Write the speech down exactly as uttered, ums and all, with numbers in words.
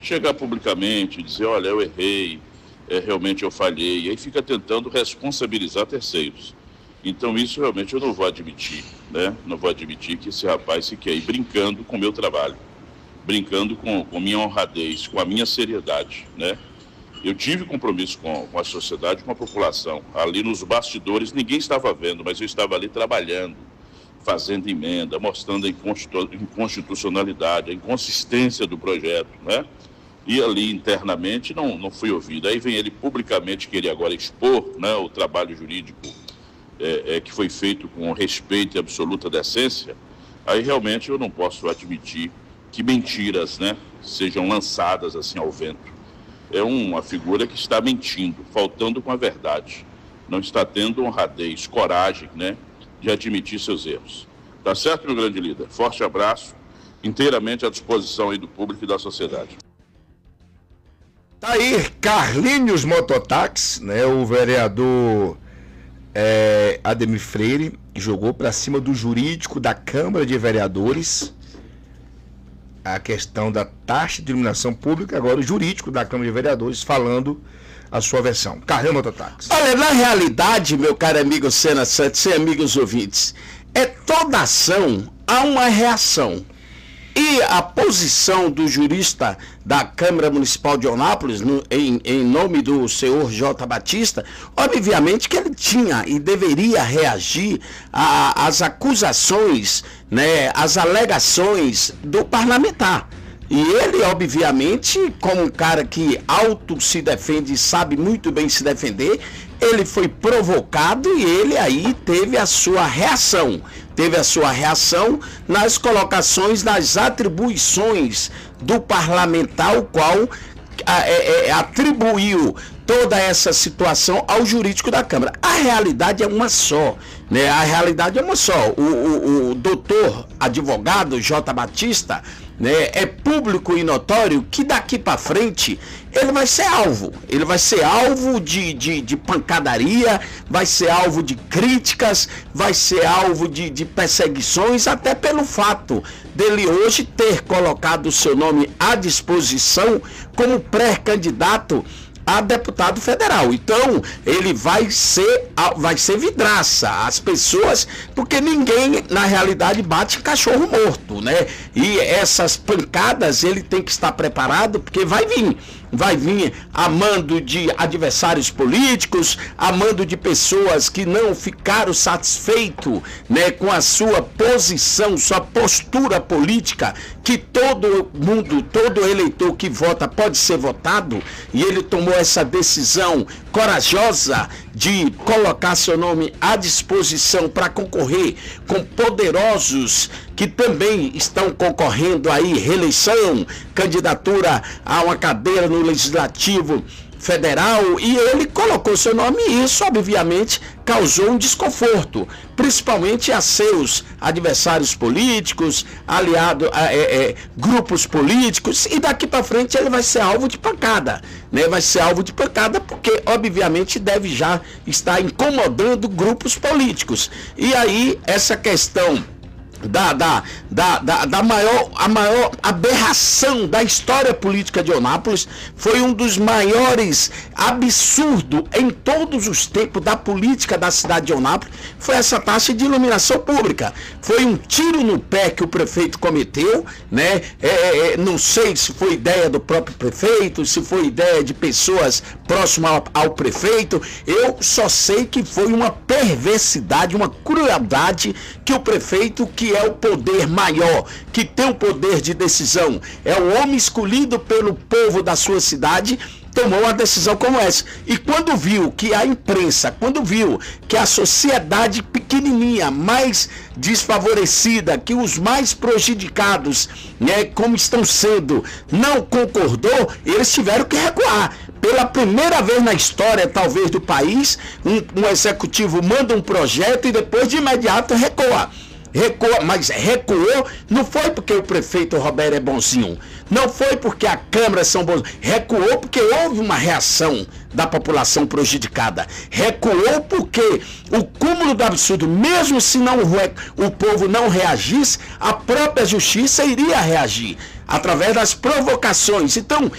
chegar publicamente e dizer, olha, eu errei, é, realmente eu falhei, e aí fica tentando responsabilizar terceiros. Então isso realmente eu não vou admitir, né? Não vou admitir que esse rapaz fique aí brincando com o meu trabalho, brincando com, com minha honradez, com a minha seriedade, né? Eu tive compromisso com, com a sociedade, com a população. Ali nos bastidores ninguém estava vendo, mas eu estava ali trabalhando, fazendo emenda, mostrando a inconstitucionalidade, a inconsistência do projeto, né? E ali internamente não, não fui ouvido. Aí vem ele publicamente querer agora expor, né, o trabalho jurídico é, é, que foi feito com respeito e absoluta decência. Aí realmente eu não posso admitir que mentiras, né, sejam lançadas assim ao vento. É uma figura que está mentindo, faltando com a verdade. Não está tendo honradez, coragem, né, de admitir seus erros. Tá certo, meu grande líder? Forte abraço, inteiramente à disposição aí do público e da sociedade. Tá aí Carlinhos Mototáxi, né, o vereador é, Ademir Freire, jogou para cima do jurídico da Câmara de Vereadores a questão da taxa de iluminação pública, agora o jurídico da Câmara de Vereadores falando a sua versão. Carlinhos Mototáxi. Olha, na realidade, meu caro amigo Sena Santos e amigos ouvintes, é toda ação há uma reação. E a posição do jurista da Câmara Municipal de Eunápolis, no, em, em nome do senhor J. Batista, obviamente que ele tinha e deveria reagir às acusações, né, às alegações do parlamentar. E ele, obviamente, como um cara que auto se defende e sabe muito bem se defender, ele foi provocado e ele aí teve a sua reação. Teve a sua reação nas colocações das atribuições do parlamentar, o qual a, é, é, atribuiu toda essa situação ao jurídico da Câmara. A realidade é uma só, né? A realidade é uma só. O, o, o doutor advogado J. Batista, né, é público e notório que daqui para frente ele vai ser alvo, ele vai ser alvo de, de, de pancadaria, vai ser alvo de críticas, vai ser alvo de, de perseguições, até pelo fato dele hoje ter colocado o seu nome à disposição como pré-candidato a deputado federal. Então ele vai ser vai ser vidraça as pessoas, porque ninguém na realidade bate cachorro morto, né? E essas pancadas ele tem que estar preparado, porque vai vir vai vir a mando de adversários políticos, a mando de pessoas que não ficaram satisfeitos, né, com a sua posição, sua postura política, que todo mundo, todo eleitor que vota pode ser votado, e ele tomou essa decisão corajosa de colocar seu nome à disposição para concorrer com poderosos que também estão concorrendo aí, reeleição, candidatura a uma cadeira no Legislativo Federal, e ele colocou seu nome e isso obviamente causou um desconforto, principalmente a seus adversários políticos, aliado a é, é, grupos políticos, e daqui para frente ele vai ser alvo de pancada, né? Vai ser alvo de pancada porque obviamente deve já estar incomodando grupos políticos. E aí essa questão Da, da, da, da, da maior, a maior aberração da história política de Eunápolis, foi um dos maiores absurdos em todos os tempos da política da cidade de Eunápolis, foi essa taxa de iluminação pública. Foi um tiro no pé que o prefeito cometeu, né? É, é, não sei se foi ideia do próprio prefeito, se foi ideia de pessoas próximas ao, ao prefeito, eu só sei que foi uma perversidade, uma crueldade que o prefeito, que é o poder maior, que tem o poder de decisão, é o homem escolhido pelo povo da sua cidade, tomou uma decisão como essa. E quando viu que a imprensa, quando viu que a sociedade pequenininha, mais desfavorecida, que os mais prejudicados, né, como estão sendo, não concordou, eles tiveram que recuar. Pela primeira vez na história, talvez, do país, um, um executivo manda um projeto e depois de imediato recua. Recuou, mas recuou não foi porque o prefeito Roberto é bonzinho, não foi porque a Câmara são bons, recuou porque houve uma reação da população prejudicada, recuou porque o cúmulo do absurdo, mesmo se não o povo não reagisse, a própria justiça iria reagir. através das provocações. Então,